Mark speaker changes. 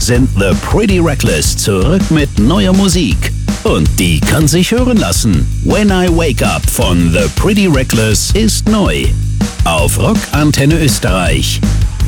Speaker 1: sind The Pretty Reckless zurück mit neuer Musik. Und die kann sich hören lassen. When I Wake Up von The Pretty Reckless ist neu. Auf Rock Antenne Österreich.